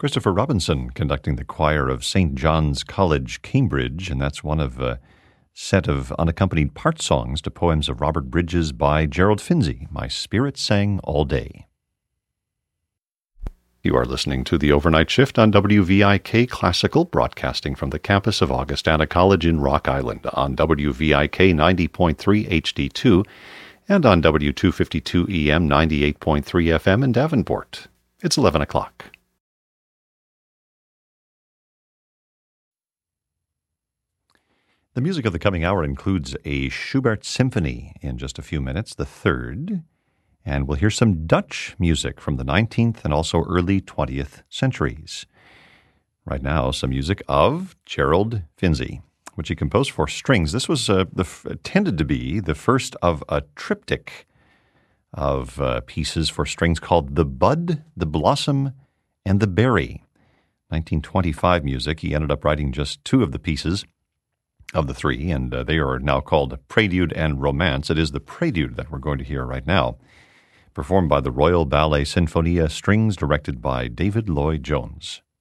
Christopher Robinson conducting the choir of St. John's College, Cambridge, and that's one of a set of unaccompanied part songs to poems of Robert Bridges by Gerald Finzi, My Spirit Sang All Day. You are listening to the Overnight Shift on WVIK Classical, broadcasting from the campus of Augustana College in Rock Island on WVIK 90.3 HD2 and on W252 EM 98.3 FM in Davenport. It's 11 o'clock. The music of the coming hour includes a Schubert symphony in just a few minutes, the third, and we'll hear some Dutch music from the 19th and also early 20th centuries. Right now, some music of Gerald Finzi, which he composed for strings. This was tended to be the first of a triptych of pieces for strings called The Bud, The Blossom, and The Berry. 1925 music. He ended up writing just two of the pieces of the three, and they are now called Prelude and Romance. It is the Prelude that we're going to hear right now, performed by the Royal Ballet Sinfonia Strings, directed by David Lloyd Jones.